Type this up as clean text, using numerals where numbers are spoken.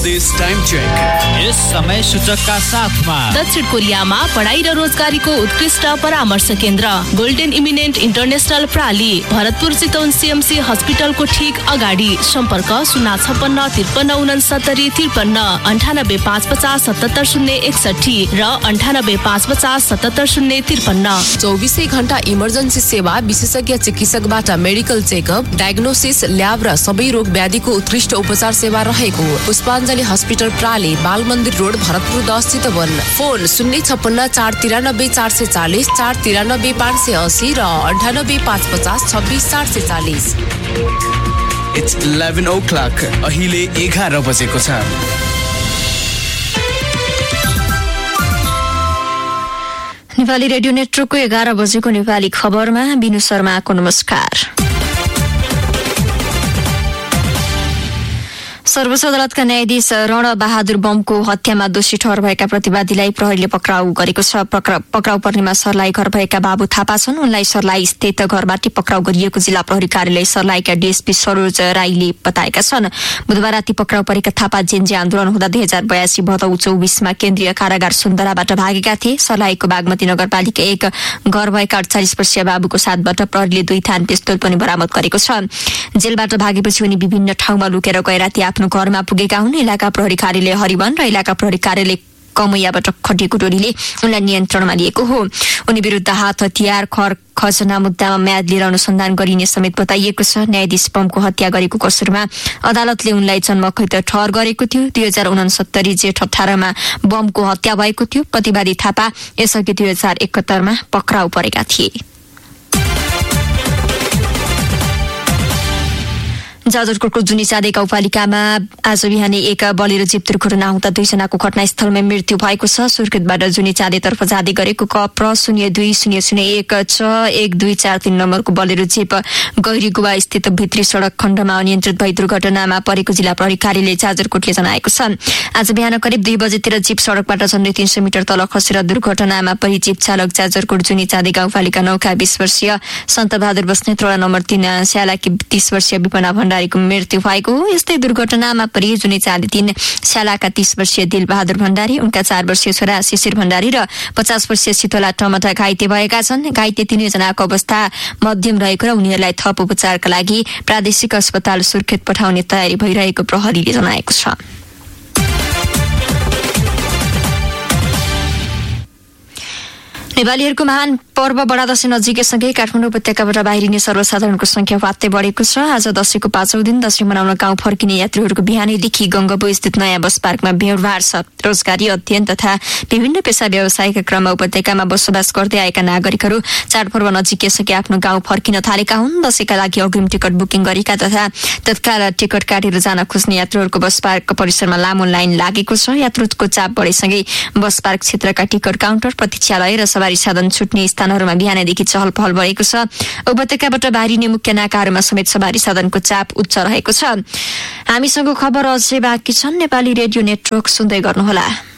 स्वदेश time check. यस समय सूचकका साथमा दक्षिण कोरियामा पढाइ र रोजगारीको उत्कृष्ट परामर्श केन्द्र golden eminent international प्राली, Bharatpur Chitwan CMC हस्पिटलको ठीक अगाडि। सम्पर्क 056-9353-93-550-77-061 र 98-550-77-053। 24 घण्टा इमर्जेन्सी सेवा, विशेषज्ञ चिकित्सकबाट मेडिकल चेकअप, डायग्नोसिस, ल्याब र सबै रोग व्याधिको उत्कृष्ट उपचार सेवा रहेको पुष्पाञ्जली हस्पिटल प्राली, बाल मन्दिर रोड, भरतपुर 10 चितवन। फोन 056-493-440, 493-580 र 98-550-26-440। It's 11 o'clock. अहिले 11 बजेको छ। नेपाली रेडियो नेटवर्कको 11 बजेको नेपाली खबरमा बिनु शर्माको नमस्कार। सर्वोच्च अदालतका न्यायाधीश रण बहादुर बमको हत्यामा दोषी ठहर भएका प्रतिवादीलाई प्रहरीले पक्राउ गरेको छ। पक्राउ पर्नेमा सर्लाही घर भएका बाबु थापा छन्। उनलाई सर्लाही स्थित घरबाट पक्राउ गरिएको जिल्ला प्रहरी कार्यालय सर्लाहीका डीएसपी सरोज राईले बताएका छन्। बुधबार राति पक्राउ परेका थापा जेन्जी आन्दोलन हुँदा 2082 भदौ 24मा केन्द्रीय कारागार सुन्दराबाट भागेका थिए। सर्लाहीको बागमती नगरपालिका 1 घर भएका 48 वर्षीय बाबुको साथबाट प्रहरीले 2 थान पिस्तोल पनि बरामद गरेको छ। जेलबाट भागेपछि उनी विभिन्न ठाउँमा लुकेर गए राति आफ्नो घरमा पुगेका हुन्। इलाका प्रहरी कार्यालय हरिवन र इलाका प्रहरी कार्यालय कमैयाबाट खटिएको टोलीले उनलाई नियन्त्रणमा लिएको हो। उनी विरुद्ध हात हतियार, खजना मुद्दामा म्याद लिएर अनुसन्धान गरिने समेत बताइएको छ। न्यायाधीश बमको हत्या गरेको कसुरमा अदालतले उनलाई जन्मकैद ठहर गरेको थियो। 2069 जेठ 18मा बमको हत्या भएको थियो। प्रतिवादी थापा यसअघि 2071मा पक्राउ परेका थिए। जाजरकोटको जुनीचाँदे गाउँपालिकामा आज बिहानै एक बलेरो जीप दुर्घटना हुँदा 2 जनाको घटनास्थलमै मृत्यु भएको छ। सुर्खेतबाट जुनीचाँदेतर्फ जाँदै गरेको कप्र 0200011243 नम्बरको बलेरो जीप गैरीगुवा स्थित भित्री सड़क खण्डमा अनियन्त्रित भई दुर्घटनामा परेको जिल्ला प्रहरी कार्यालय जाजरकोटले जनाएको छ। आज बिहान करिब 2 बजेतिर जीप सड़कबाट झन्डै 300 मिटर तल खसेर दुर्घटनामा परि जीप चालक जाजरकोट जुनीचाँदे गाउँपालिका 9 का 20 वर्षीय सन्तबहादुर बस्नेत, वडा नम्बर 3 स्यालाकी 30 वर्षीय विपना भण्डारीको मृत्यु भएको हो। यस्तै दुर्घटनामा परि जुनीचाँदे 3 स्यालाका 30 वर्षीय दिलबहादुर भण्डारी, उनका 4 वर्षीय छोरा शिशिर भण्डारी र 50 वर्षीय शीतला टमटा घाइते भएका छन्। घाइते 3 जनाको अवस्था मध्यम रहेको र उनीहरूलाई थप उपचारका लागि प्रादेशिक अस्पताल सुर्खेत पठाउने तयारी भइरहेको प्रहरीले जनाएको छ। नेपालीहरूको महान पर्व बडा दशैं नजिकैसँगै काठमाडौँ उपत्यकाबाट बाहिरिने सर्वसाधारणको संख्या वात्तै बढेको छ। आज दशैंको 5औं दिन दशैं मनाउन गाउँ फर्किने यात्रीहरूको बिहानैदेखि गंगबो स्थित नयाँ बस पार्कमा भीडभाड छ। रोजगारी, अध्ययन तथा विभिन्न पेशा व्यवसायका क्रममा उपत्यकामा बसोबास गर्दै आएका नागरिकहरू चाडपर्व नजिकैसँगै आफ्नो गाउँ फर्किन थालेका हुन्। दशैंका लागि अग्रिम टिकट बुकिङ गरेका तथा तत्काल टिकट काटेर जान खोज्ने यात्रीहरूको बस पार्क परिसरमा लामो लाइन लागेको छ। यात्रुको चाप बढेसँगै बस पार्क क्षेत्रका टिकट काउन्टर, प्रतीक्षालय र सवारी साधन छुट्ने स्थानहरूमा बिहानैदेखि चहल पहल बढेको छ। उपत्यकाबाट बाहिरिने मुख्य नाकाहरूमा समेत सवारी साधनको चाप उच्च रहेको छ। हामीसँग खबर अझै बाँकी छन्। नेपाली रेडियो नेटवर्क सुन्दै गर्नुहोला।